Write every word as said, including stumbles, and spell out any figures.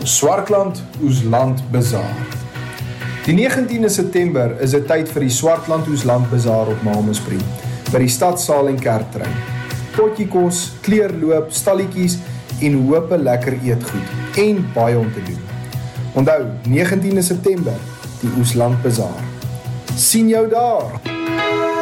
Swartland Oesland Bazaar. Die negentiende September is dit tyd vir die Swartland Oesland Bazaar op Malmesbury, by die stadsaal en kerktrein. Potjie kos, kleurloop, stalletjies en hoop 'n lekker eetgoed en baie om te doen. Onthou, negentiende September, die Oesland Bazaar. Sien jou daar!